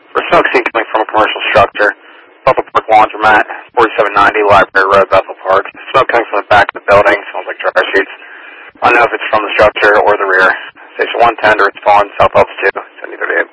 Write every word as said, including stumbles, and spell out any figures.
For smoke seen coming from a commercial structure, Bethel Park Laundromat, forty-seven ninety Library Road, Bethel Park. Smoke coming from the back of the building, smells like dryer sheets. I don't know if it's from the structure or the rear. Station one ten to respond, South Alps two, seven thirty-eight.